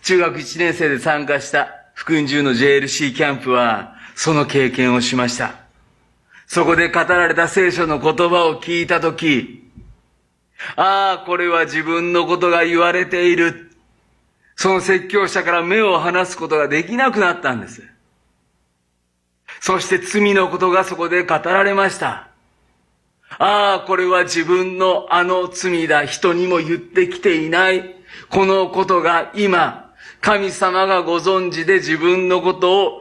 中学1年生で参加した福音中の JLC キャンプは、その経験をしました。そこで語られた聖書の言葉を聞いたとき、ああ、これは自分のことが言われている。その説教者から目を離すことができなくなったんです。そして罪のことがそこで語られました。ああ、これは自分のあの罪だ。人にも言ってきていない。このことが今、神様がご存知で自分のことを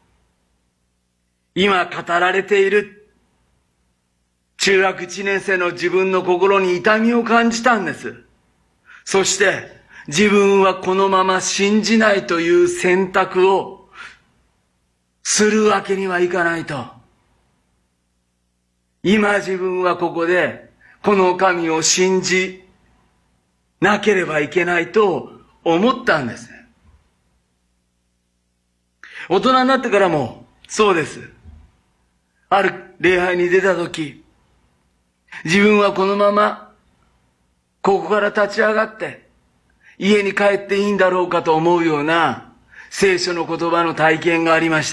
今語られている。中学1年生の自分の心に痛みを感じたんです。そして自分はこのまま信じないという選択をするわけにはいかないと。今自分はここでこの神を信じなければいけないと思ったんですね。大人になってからもそうです。ある礼拝に出たとき、自分はこのままここから立ち上がって家に帰っていいんだろうかと思うような聖書の言葉の体験がありました。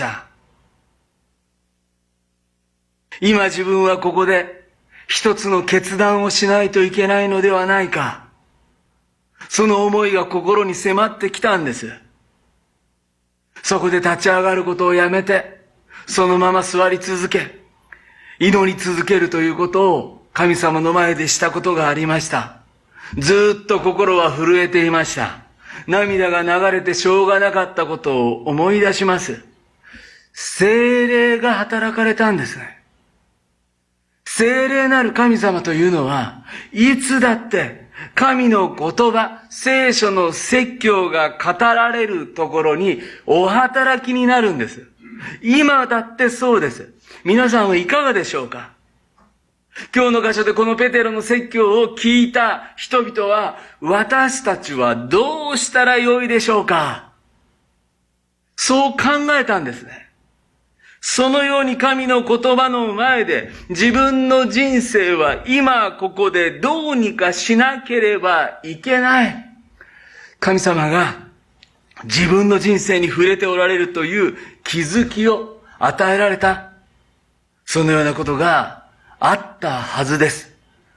今自分はここで一つの決断をしないといけないのではないか。その思いが心に迫ってきたんです。そこで立ち上がることをやめて、そのまま座り続け、祈り続けるということを神様の前でしたことがありました。ずっと心は震えていました。涙が流れてしょうがなかったことを思い出します。聖霊が働かれたんですね。聖霊なる神様というのは、いつだって神の言葉、聖書の説教が語られるところにお働きになるんです。今だってそうです。皆さんはいかがでしょうか？今日の箇所でこのペテロの説教を聞いた人々は、私たちはどうしたらよいでしょうか？そう考えたんですね。そのように神の言葉の前で自分の人生は今ここでどうにかしなければいけない。神様が自分の人生に触れておられるという気づきを与えられた。そのようなことがあったはずです。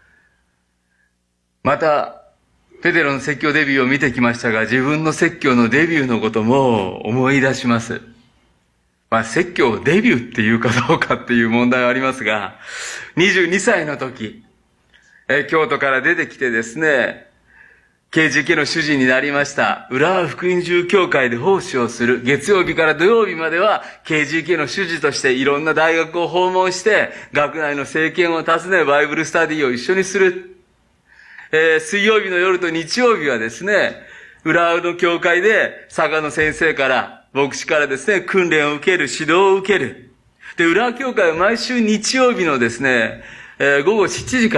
また、ペテロの説教デビューを見てきましたが、自分の説教のデビューのことも思い出します。説教をデビューっていうかどうかっていう問題はありますが、22歳の時、京都から出てきてですね、KGK の主事になりました。浦和福音住教会で奉仕をする。月曜日から土曜日までは KGK の主事としていろんな大学を訪問して、学内の政見を訪ね、バイブルスタディを一緒にする。水曜日の夜と日曜日はですね、浦和の教会で佐賀の先生から、牧師からですね、訓練を受ける、指導を受ける。で、浦和教会は毎週日曜日のですね、午後7時から、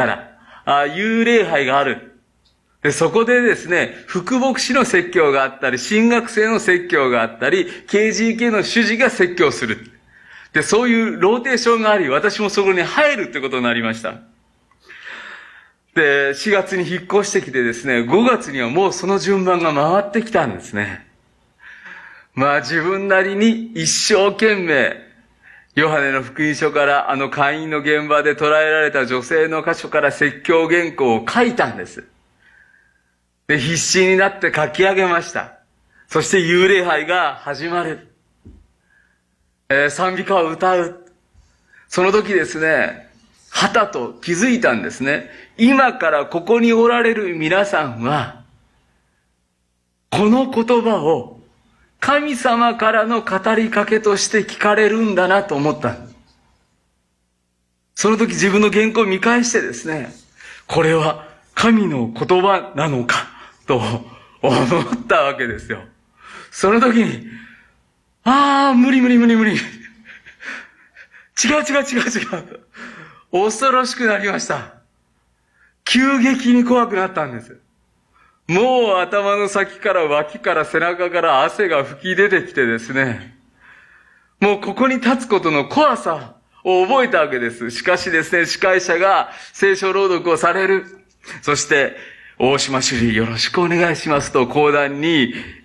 幽霊杯がある。で、そこでですね、副牧師の説教があったり、新学生の説教があったり、KGK の主事が説教する。で、そういうローテーションがあり、私もそこに入るってことになりました。で、4月に引っ越してきてですね、5月にはもうその順番が回ってきたんですね。自分なりに一生懸命、ヨハネの福音書から会員の現場で捉えられた女性の箇所から説教原稿を書いたんです。で、必死になって書き上げました。そして幽霊杯が始まる。賛美歌を歌う。その時ですね、はたと気づいたんですね。今からここにおられる皆さんは、この言葉を神様からの語りかけとして聞かれるんだなと思った。その時自分の原稿を見返してですね、これは神の言葉なのかと思ったわけですよ。その時に、無理。違う。恐ろしくなりました。急激に怖くなったんです。もう頭の先から脇から背中から汗が吹き出てきてですね、もうここに立つことの怖さを覚えたわけです。しかしですね、司会者が聖書朗読をされる。そして、大島主理よろしくお願いしますと講談に